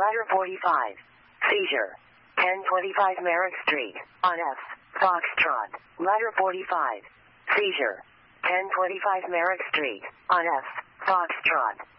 Letter 45. Seizure. 1025 Merrick Street, on F. Foxtrot. Letter 45. Seizure. 1025 Merrick Street, on F. Foxtrot.